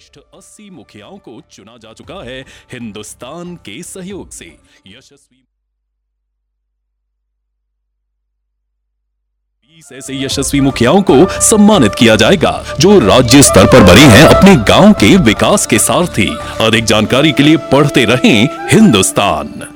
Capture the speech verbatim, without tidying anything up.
वरिष्ठ अस्सी मुखियाओं को चुना जा चुका है हिंदुस्तान के सहयोग से। यशस्वी बीस ऐसे यशस्वी मुखियाओं को सम्मानित किया जाएगा जो राज्य स्तर पर बने हैं अपने गांव के विकास के सारथी। अधिक जानकारी के लिए पढ़ते रहें हिंदुस्तान।